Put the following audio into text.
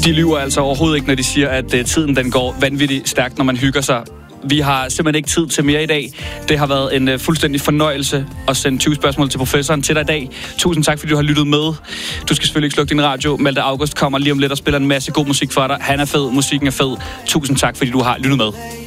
De lyver altså overhovedet ikke, når de siger, at tiden den går vanvittigt stærkt, når man hygger sig. Vi har simpelthen ikke tid til mere i dag. Det har været en fuldstændig fornøjelse at sende 20 spørgsmål til professoren til dig i dag. Tusind tak, fordi du har lyttet med. Du skal selvfølgelig ikke slukke din radio. Malte August kommer lige om lidt og spiller en masse god musik for dig. Han er fed, musikken er fed. Tusind tak, fordi du har lyttet med.